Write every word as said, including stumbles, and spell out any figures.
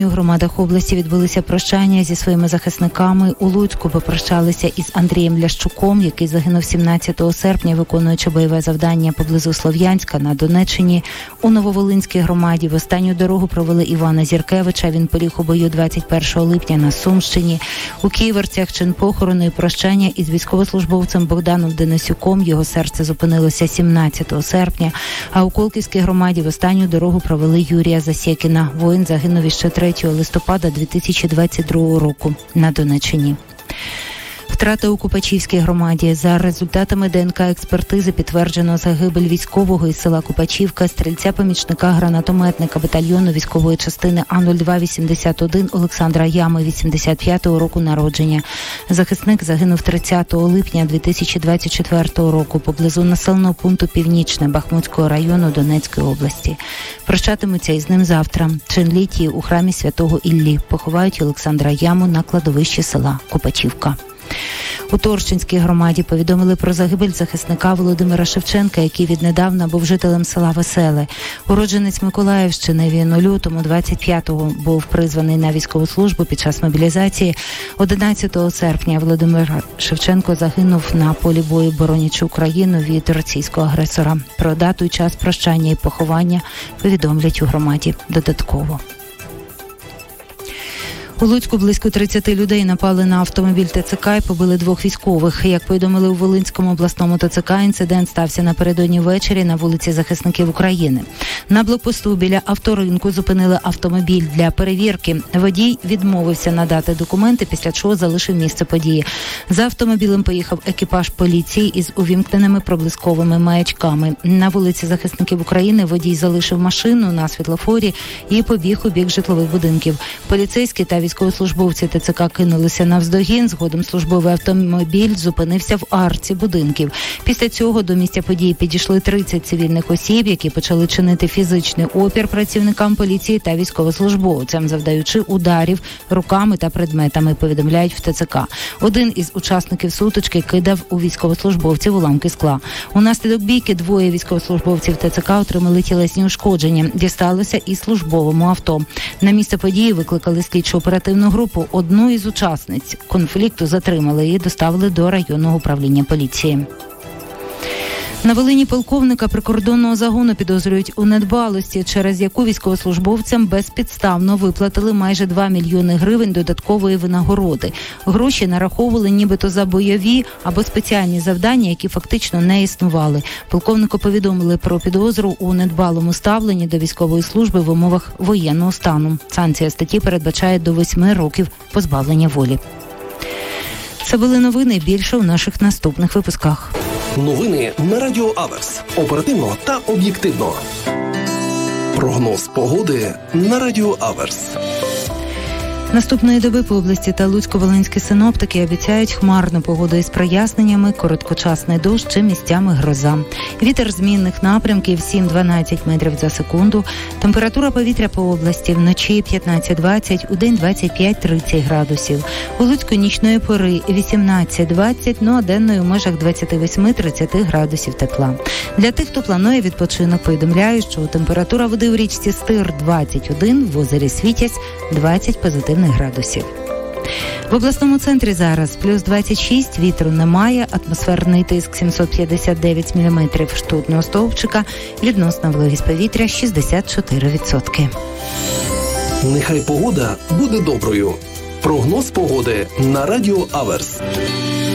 У громадах області відбулися прощання зі своїми захисниками. У Луцьку попрощалися із Андрієм Лящуком, який загинув сімнадцятого серпня, виконуючи бойове завдання поблизу Слов'янська на Донеччині. У Нововолинській громаді в останню дорогу провели Івана Зіркевича. Він поліг у бою двадцять першого липня на Сумщині. У Ківерцях чин похорону і прощання із військовослужбовцем Богданом Денисюком. Його серце зупинилося сімнадцятого серпня. А у Колківській громаді в останню дорогу провели Юрія Засєкіна. Воїн загинув іще третього листопада дві тисячі двадцять другого року на Донеччині. Втрати у Купачівській громаді. За результатами ДНК-експертизи підтверджено загибель військового із села Купачівка, стрільця-помічника гранатометника батальйону військової частини А нуль два вісімдесят один Олександра Ями, вісімдесят п'ятого року народження. Захисник загинув тридцятого липня дві тисячі двадцять четвертого року поблизу населеного пункту Північне Бахмутського району Донецької області. Прощатимуться із ним завтра. Чин літії у храмі Святого Іллі. Поховають Олександра Яму на кладовищі села Купачівка. У Торщинській громаді повідомили про загибель захисника Володимира Шевченка, який віднедавна був жителем села Веселе. Уродженець Миколаївщини, він у лютому двадцять п'ятого був призваний на військову службу під час мобілізації. одинадцятого серпня Володимир Шевченко загинув на полі бою, боронячи Україну від російського агресора. Про дату і час прощання і поховання повідомлять у громаді додатково. У Луцьку близько тридцять людей напали на автомобіль ТЦК і побили двох військових. Як повідомили у Волинському обласному ТЦК, інцидент стався напередодні ввечері на вулиці Захисників України. На блокпосту біля авторинку зупинили автомобіль для перевірки. Водій відмовився надати документи, після чого залишив місце події. За автомобілем поїхав екіпаж поліції із увімкненими проблисковими маячками. На вулиці Захисників України водій залишив машину на світлофорі і побіг у бік житлових будинків. Поліцейські та військовослужбовці ТЦК кинулися навздогін. Згодом службовий автомобіль зупинився в арці будинків. Після цього до місця події підійшли тридцять цивільних осіб, які почали чинити фізичний опір працівникам поліції та військовослужбовцям, завдаючи ударів руками та предметами, повідомляють в ТЦК. Один із учасників сутички кидав у військовослужбовців уламки скла. Унаслідок бійки двоє військовослужбовців ТЦК отримали тілесні ушкодження. Дісталося і службовому авто. На місце події викликали слідчу оперативну групу. Одну із учасниць конфлікту затримали і доставили до районного управління поліції. На Волині полковника прикордонного загону підозрюють у недбалості, через яку військовослужбовцям безпідставно виплатили майже два мільйони гривень додаткової винагороди. Гроші нараховували нібито за бойові або спеціальні завдання, які фактично не існували. Полковнику повідомили про підозру у недбалому ставленні до військової служби в умовах воєнного стану. Санкція статті передбачає до восьми років позбавлення волі. Це були новини. Більше у наших наступних випусках. Новини на Радіо Аверс. Оперативно та об'єктивно. Прогноз погоди на Радіо Аверс. Наступної доби по області та Луцько-Волинські синоптики обіцяють хмарну погоду із проясненнями, короткочасний дощ і місцями гроза. Вітер змінних напрямків сім-дванадцять метрів за секунду. Температура повітря по області вночі п'ятнадцять-двадцять, удень двадцять п'ять-тридцять градусів. У Луцьку нічної пори вісімнадцять-двадцять, ну а денної у межах двадцять вісім-тридцять градусів тепла. Для тих, хто планує відпочинок, повідомляю, що температура води у річці Стир двадцять один, в озері Світязь двадцять позитивних градусів. В обласному центрі зараз плюс двадцять шість, вітру немає, атмосферний тиск сімсот п'ятдесят дев'ять міліметрів ртутного стовпчика, відносна вологість повітря шістдесят чотири відсотки. Нехай погода буде доброю. Прогноз погоди на Радіо Аверс.